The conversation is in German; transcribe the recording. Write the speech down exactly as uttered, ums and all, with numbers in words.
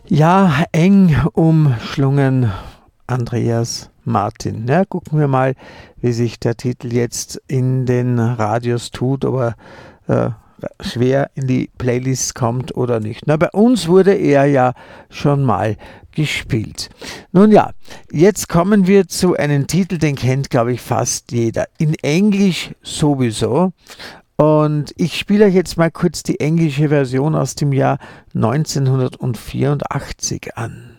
Ja, eng umschlungen, Andreas Martin. Ja, gucken wir mal, wie sich der Titel jetzt in den Radios tut, ob er äh, schwer in die Playlists kommt oder nicht. Na, bei uns wurde er ja schon mal gespielt. Nun ja, jetzt kommen wir zu einem Titel, den kennt, glaube ich, fast jeder. In Englisch sowieso. Und ich spiele euch jetzt mal kurz die englische Version aus dem Jahr neunzehnhundertvierundachtzig an.